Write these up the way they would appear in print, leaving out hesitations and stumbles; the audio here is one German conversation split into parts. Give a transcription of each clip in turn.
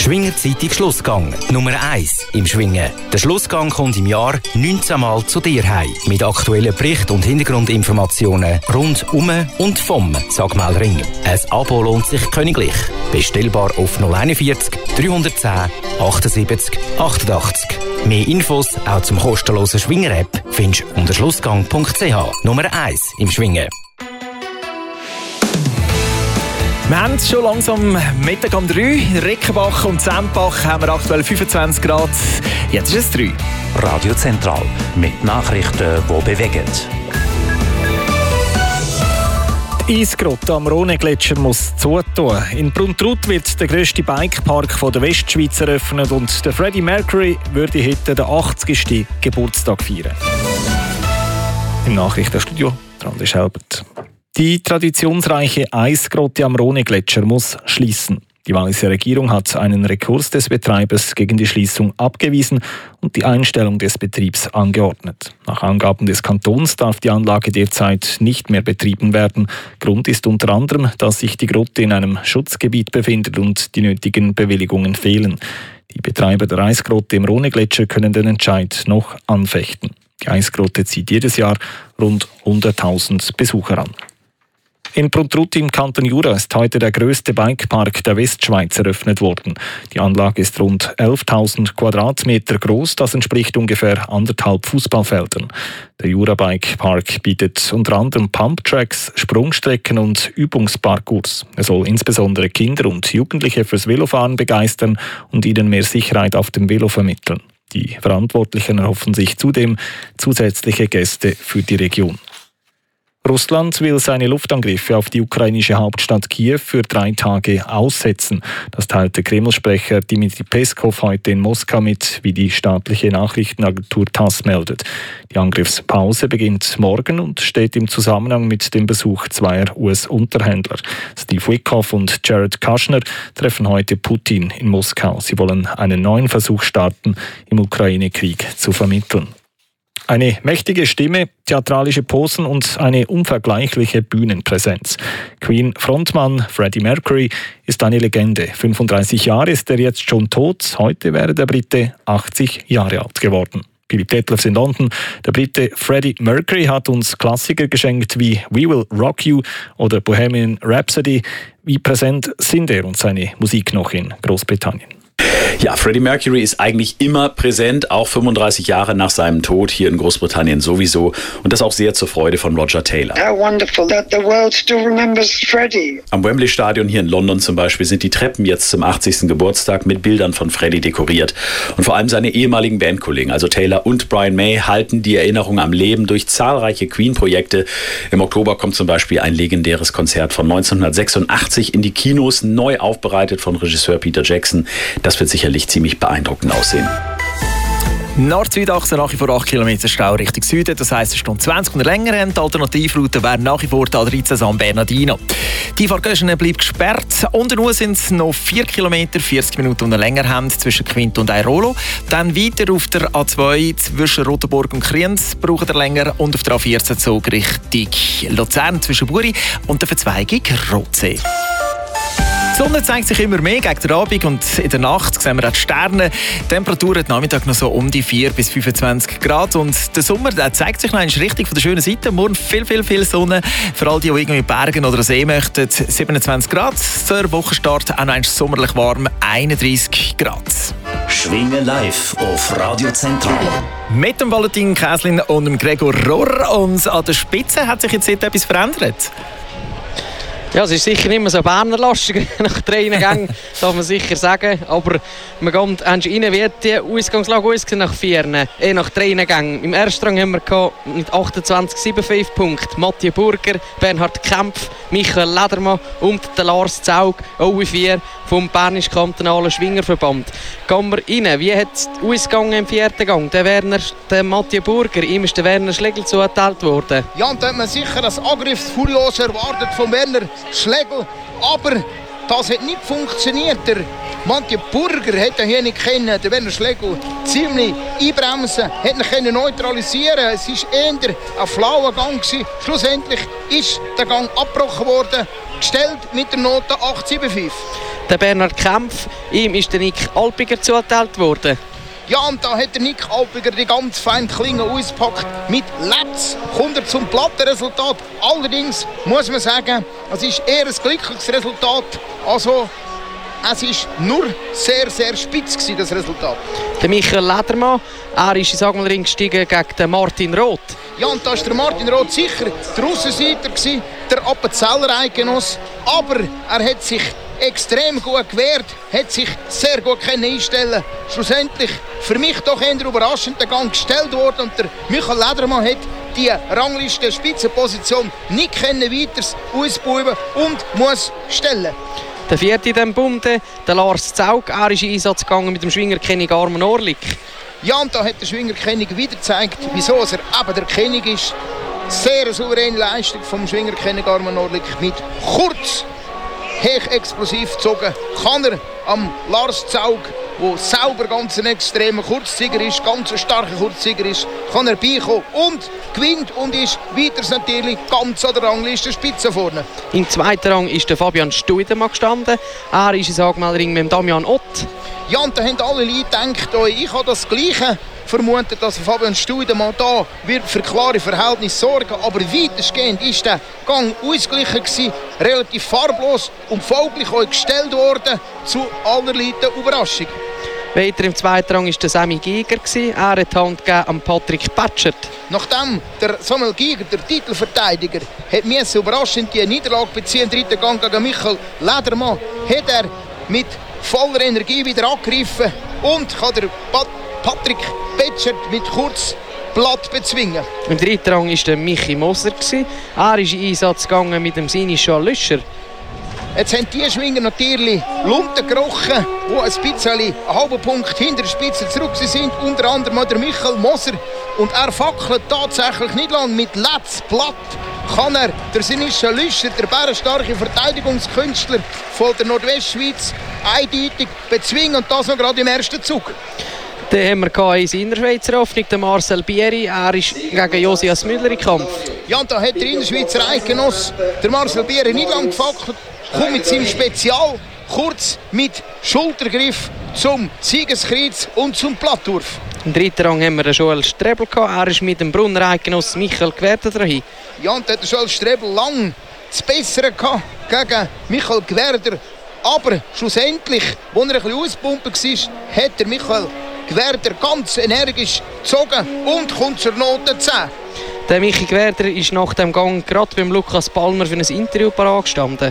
Schwingerzeitung Schlussgang. Nummer 1 im Schwingen. Der Schlussgang kommt im Jahr 19 Mal zu dir heim. Mit aktuellen Berichten und Hintergrundinformationen rund um und vom Sagmelring. Ein Abo lohnt sich königlich. Bestellbar auf 041 310 78 88. Mehr Infos auch zum kostenlosen Schwinger-App findest du unter schlussgang.ch. Nummer 1 im Schwingen. Wir haben es schon langsam Mittag um 3. Reckenbach und Sempach haben wir aktuell 25 Grad. Jetzt ist es 3. Radio Zentral mit Nachrichten, die bewegen. Die Eisgrotte am Rhone-Gletscher muss zutun. In Bruntrut wird der grösste Bikepark der Westschweiz eröffnet und der Freddie Mercury würde heute den 80. Geburtstag feiern. Im Nachrichtenstudio Randi Schelbert. Die traditionsreiche Eisgrotte am Rhone-Gletscher muss schließen. Die Walliser Regierung hat einen Rekurs des Betreibers gegen die Schließung abgewiesen und die Einstellung des Betriebs angeordnet. Nach Angaben des Kantons darf die Anlage derzeit nicht mehr betrieben werden. Grund ist unter anderem, dass sich die Grotte in einem Schutzgebiet befindet und die nötigen Bewilligungen fehlen. Die Betreiber der Eisgrotte im Rhone-Gletscher können den Entscheid noch anfechten. Die Eisgrotte zieht jedes Jahr rund 100.000 Besucher an. In Bruntrut im Kanton Jura ist heute der grösste Bikepark der Westschweiz eröffnet worden. Die Anlage ist rund 11.000 Quadratmeter groß, das entspricht ungefähr 1,5 Fußballfeldern. Der Jura Bikepark bietet unter anderem Pumptracks, Sprungstrecken und Übungsparcours. Er soll insbesondere Kinder und Jugendliche fürs Velofahren begeistern und ihnen mehr Sicherheit auf dem Velo vermitteln. Die Verantwortlichen erhoffen sich zudem zusätzliche Gäste für die Region. Russland will seine Luftangriffe auf die ukrainische Hauptstadt Kiew für 3 Tage aussetzen. Das teilte Kreml-Sprecher Dmitri Peskov heute in Moskau mit, wie die staatliche Nachrichtenagentur TASS meldet. Die Angriffspause beginnt morgen und steht im Zusammenhang mit dem Besuch zweier US-Unterhändler. Steve Witkoff und Jared Kushner treffen heute Putin in Moskau. Sie wollen einen neuen Versuch starten, im Ukraine-Krieg zu vermitteln. Eine mächtige Stimme, theatralische Posen und eine unvergleichliche Bühnenpräsenz. Queen-Frontmann Freddie Mercury ist eine Legende. 35 Jahre ist er jetzt schon tot. Heute wäre der Brite 80 Jahre alt geworden. Philipp Detlefs in London. Der Brite Freddie Mercury hat uns Klassiker geschenkt wie We Will Rock You oder Bohemian Rhapsody. Wie präsent sind er und seine Musik noch in Großbritannien? Ja, Freddie Mercury ist eigentlich immer präsent, auch 35 Jahre nach seinem Tod hier in Großbritannien sowieso. Und das auch sehr zur Freude von Roger Taylor. How wonderful that the world still remembers Freddie. Am Wembley Stadion hier in London zum Beispiel sind die Treppen jetzt zum 80. Geburtstag mit Bildern von Freddie dekoriert. Und vor allem seine ehemaligen Bandkollegen, also Taylor und Brian May, halten die Erinnerung am Leben durch zahlreiche Queen-Projekte. Im Oktober kommt zum Beispiel ein legendäres Konzert von 1986 in die Kinos, neu aufbereitet von Regisseur Peter Jackson. Das wird sicherlich ziemlich beeindruckend aussehen. Nord-Süd-Achse nach wie vor 8 Kilometer Stau Richtung Süden, das heisst, eine Stunde 20 und länger. Die Alternativroute wäre nach wie vor die A13 San Bernardino. Die Fahrgäste bleibt gesperrt. Unten nur sind es noch 4 Kilometer, 40 Minuten und länger haben zwischen Quint und Airolo. Dann weiter auf der A2 zwischen Rotenburg und Kriens braucht er länger und auf der A14 Zug Richtung Luzern zwischen Buri und der Verzweigung Rotsee. Die Sonne zeigt sich immer mehr gegen den Abend und in der Nacht sehen wir auch die Sterne. Die Temperatur hat Nachmittag noch so um die 4 bis 25 Grad. Und der Sommer der zeigt sich noch richtig von der schönen Seite. Morgen viel Sonne. Für all die irgendwie in Bergen oder See möchten, 27 Grad. Zur Wochenstart auch noch sommerlich warm, 31 Grad. Schwingen live auf Radio Zentral. Mit dem Valentin Käslin und dem Gregor Rohr. Und an der Spitze hat sich jetzt etwas verändert. Ja, es ist sicher nicht mehr so Bernerlastig nach 3 Gängen, darf man sicher sagen. Aber man geht rein, wie die Ausgangslage ausgesehen nach 3 Gängen. Im ersten Rang haben wir mit 28,75 Punkten Mathieu Burger, Bernhard Kempf, Michael Ledermann und der Lars Zaug, alle 4 vom Bernischen Kantonalen Schwingerverband. Gehen wir rein, wie hat es ausgegangen im 4. Gang? Der Mathieu Burger, ihm ist der Werner Schlegel zugeteilt worden. Ja, und da hat man sicher das Angriffsfulllos erwartet von Werner Schlegel, aber das hat nicht funktioniert. Der Mathieu Burger hätte hier nicht können, der Werner Schlegel ziemlich einbremsen, hätte ihn können neutralisieren. Es war eher ein flauer Gang gewesen. Schlussendlich ist der Gang abgebrochen worden, gestellt mit der Note 8,75. Der Bernhard Kempf, ihm ist der Nick Alpiger zugeteilt worden. Ja, und da hat der Nick Alpiger die ganz feine Klinge ausgepackt. Mit Letz kommt er zum Plattenresultat. Allerdings muss man sagen, es ist eher ein glückliches Resultat. Also, es war nur sehr, sehr spitz gewesen, das Resultat. Der Michael Ledermann, er ist ins Agmelring gestiegen gegen den Martin Roth. Ja, und da war der Martin Roth sicher der Aussenseiter, der Appenzeller Eidgenoss. Aber er hat sich extrem gut gewehrt, hat sich sehr gut einstellen. Schlussendlich für mich doch eher überraschend der Gang gestellt worden und der Michael Ledermann hat die Rangliste Spitzenposition nicht weiter ausbauen und muss stellen. Der vierte in diesem Bunde, der Lars Zaug, er ist in Einsatz gegangen mit dem Schwingerkönig Armin Orlik. Ja, und da hat der Schwingerkönig wieder gezeigt, wieso er eben der König ist. Sehr souveräne Leistung vom Schwingerkönig Armin Orlik mit kurz, explosiv gezogen. Kann er am Lars Zaug, der selber ganz ein extremer Kurzzieger ist, ganz ein starker Kurzzieger ist, kann er beikommen und gewinnt und ist weiter natürlich ganz an der Rangliste Spitze vorne. Im zweiten Rang ist der Fabian Stuidemann gestanden. Er ist ins Agmelring mit dem Damian Ott. Ja, und da haben alle Leute gedacht, ich habe das Gleiche vermutet, dass Fabian Stuidemann da wird für klare Verhältnisse sorgen. Aber weitestgehend ist der Gang ausgeglichen gewesen, relativ farblos und folglich auch gestellt worden zu aller Leuten Überraschung. Weiter im zweiten Rang war der Sammy Giger. Er hat die Hand gegeben an Patrick Patschert. Nachdem der Samuel Giger, der Titelverteidiger, hat überraschend die Niederlage beziehen, im dritten Gang gegen Michael Ledermann, hat er mit voller Energie wieder angegriffen und kann der Patrick Patschert mit Kurzblatt bezwingen. Im dritten Rang war der Michi Moser. Er ist in Einsatz gegangen mit dem Sinischa Lüscher. Jetzt haben die Schwinger natürlich Lunten gerochen, die ein bisschen einen halben Punkt hinter der Spitze zurück sind. Unter anderem der Michael Moser. Und er fackelt tatsächlich nicht lang. Mit Letz Blatt kann er der Sinischa Lüscher, der bärenstarke Verteidigungskünstler von der Nordwestschweiz, eindeutig bezwingen. Und das noch gerade im ersten Zug. Dann haben wir in seiner Schweizer Hoffnung den Marcel Bieri. Er ist gegen Josias Müller im Kampf. Ja, und da hat der Innerschweizer Eidgenoss, der Marcel Bieri, nicht lang gefackelt. Kommt mit seinem Spezial kurz mit Schultergriff zum Siegeskreuz und zum Plattwurf. Im dritten Rang haben wir den Joel Strebel. Er ist mit dem Brunner Eidgenoss Michael Gwerder dahin. Ja, und der Joel Strebel lang das Bessere gegen Michael Gwerder. Aber schlussendlich, als er ein bisschen auspumpen war, hat der Michael Gwerder ganz energisch gezogen und kommt zur Note 10. Der Michi Gwerder ist nach dem Gang gerade beim Lukas Palmer für ein Interview gestanden.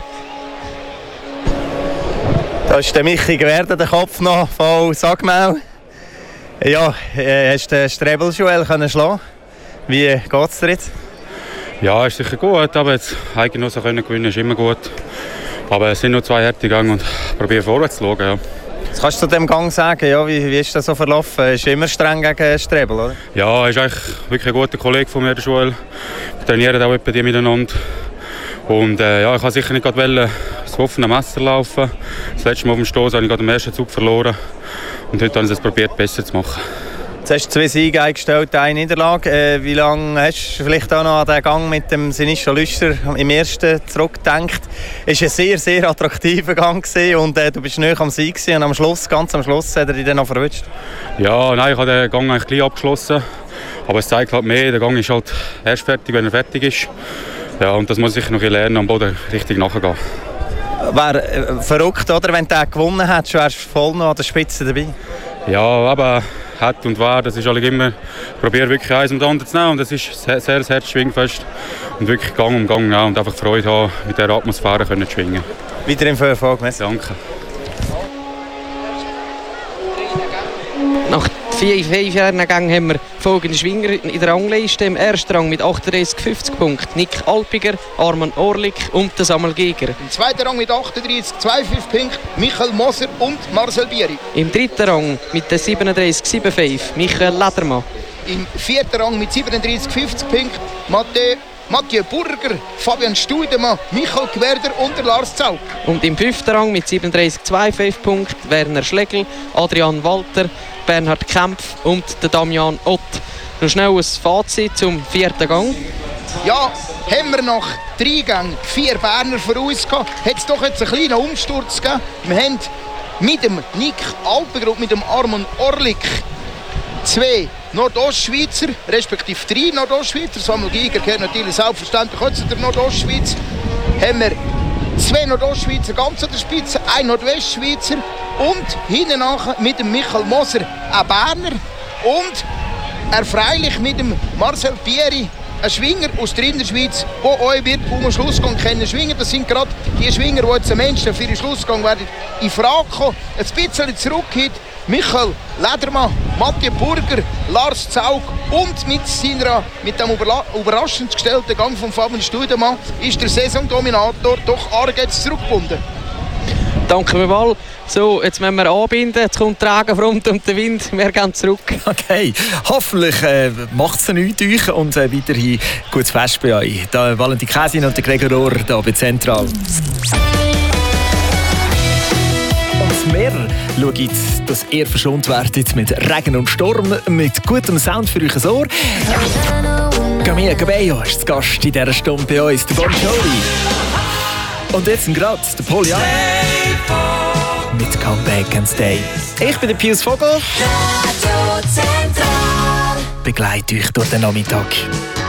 Da ist der Michi Gwerder, der Kopf noch von Sagmau. Ja, hast du den Strebel Joel schlagen? Wie geht es dir jetzt? Ja, ist sicher gut, aber jetzt Eidgenossen gewinnen ist immer gut. Aber es sind nur 2 harte Gänge und ich probiere vorwärts zu schauen. Ja. Was kannst du zu dem Gang sagen? Ja, wie ist das so verlaufen? Ist immer streng gegen Strebel, oder? Ja, er ist eigentlich wirklich ein guter Kollege von mir, der Joel. Wir trainieren auch etwa die miteinander. Und ja, ich wollte sicher nicht gerade das offene Messer laufen. Das letzte Mal auf dem Stoss habe ich gerade im ersten Zug verloren. Und heute habe ich es probiert, besser zu machen. Jetzt hast du 2 Siege eingestellt, 1 Niederlage. Wie lange hast du vielleicht auch noch an den Gang mit dem Sinischa Lüscher im ersten zurückgedacht? Es war ein sehr, sehr attraktiver Gang gewesen und du bist näher am Sieg gewesen. Und am Schluss, ganz am Schluss, hat er dich dann noch verwünscht? Ja, nein, ich habe den Gang eigentlich gleich abgeschlossen. Aber es zeigt halt mehr, der Gang ist halt erst fertig, wenn er fertig ist. Ja, und das muss ich noch lernen, am Boden richtig nachgehen. Wäre verrückt, oder? Wenn der gewonnen hättest, wärst du voll noch an der Spitze dabei? Ja, aber hat und war, das ist alle immer. Ich probiere wirklich eins und anderes zu nehmen und das ist sehr, sehr schwingfest und wirklich Gang um Gang und einfach Freude haben, mit dieser Atmosphäre zu schwingen. Weiterhin viel Erfolg, merci. Danke. Nach 5 Jahren haben wir folgende Schwinger in der Rangliste. Im ersten Rang mit 38,50 Punkten Nick Alpiger, Armin Orlik und Samuel Giger. Im zweiten Rang mit 38,25 Punkten Michael Moser und Marcel Bieri. Im dritten Rang mit 37,75 Michael Ledermann. Im vierten Rang mit 37,50 Punkten Mathieu Burger, Fabian Stuidemann, Michael Gwerder und der Lars Zaug. Und im 5. Rang mit 37,25 Punkten Werner Schlegel, Adrian Walter, Bernhard Kempf und der Damian Ott. Noch schnell ein Fazit zum 4. Gang. Ja, haben wir nach 3 Gängen 4 Berner vor uns gehabt, hat es doch jetzt einen kleinen Umsturz gegeben. Wir haben mit dem Nick Alpengrund, mit dem Armand Orlik 2 Nordostschweizer, respektive 3 Nordostschweizer, Samuel Giger gehört natürlich selbstverständlich auch zu der Nordostschweiz, haben wir 2 Nordostschweizer ganz an der Spitze, 1 Nordwestschweizer und hinten nachher mit dem Michael Moser ein Berner und freilich mit dem Marcel Pieri, ein Schwinger aus der Innerschweiz, der euch wird um den Schlussgang kennen. Schwinger, das sind gerade die Schwinger, die jetzt am Menschen für den Schlussgang werden in Frage kommen. Ein bisschen zurückgeht Michael Ledermann, Mathieu Burger, Lars Zaug und mit dem überraschend gestellten Gang von Fabian Studemann ist der Saisondominator doch arg jetzt zurückgebunden. Danke vielmals. So, jetzt müssen wir anbinden. Jetzt kommt der Regenfront und der Wind. Wir gehen zurück. Okay, hoffentlich macht es nichts euch und weiterhin gutes Fest bei euch. Da Valentin Käsin und der Gregor hier bei Zentral. Und mehr schaut jetzt, dass ihr verschont werdet mit Regen und Sturm, mit gutem Sound für euch Ohr. Camila Cabello ist zu Gast in dieser Stunde bei uns, der Bon Jovi. Und jetzt gerade der Paul Young mit Come Back and Stay. Ich bin der Pius Vogel. Begleite euch durch den Nachmittag.